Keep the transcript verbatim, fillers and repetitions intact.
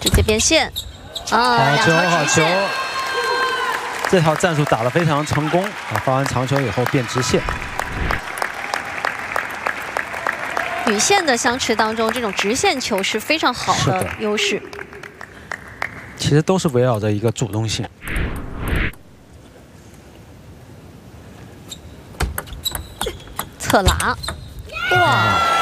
直接变线。啊， 好球， 两条好球直线！ 这套战术打得非常成功啊！发完长球以后变直线。 羽线的相持当中，这种直线球是非常好的优势。 其实都是围绕着一个主动性。 侧拿，哇！